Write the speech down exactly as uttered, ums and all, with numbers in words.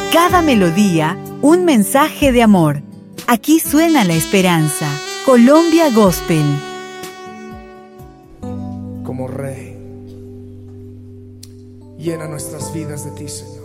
Cada melodía, un mensaje de amor. Aquí suena la esperanza. Colombia Gospel. Como Rey, llena nuestras vidas de ti, Señor.